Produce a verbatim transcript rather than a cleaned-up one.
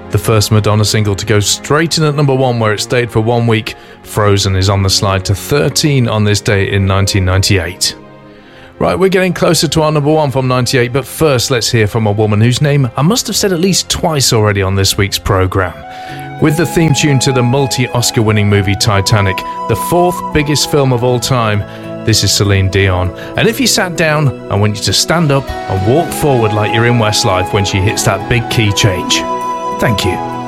the first Madonna single to go straight in at number one, where it stayed for one week. Frozen is on the slide to thirteen on this day in nineteen ninety-eight. Right, we're getting closer to our number one from ninety-eight, but first let's hear from a woman whose name I must have said at least twice already on this week's programme. With the theme tune to the multi-Oscar winning movie Titanic, the fourth biggest film of all time, this is Celine Dion. And if you sat down, I want you to stand up and walk forward like you're in Westlife when she hits that big key change. Thank you.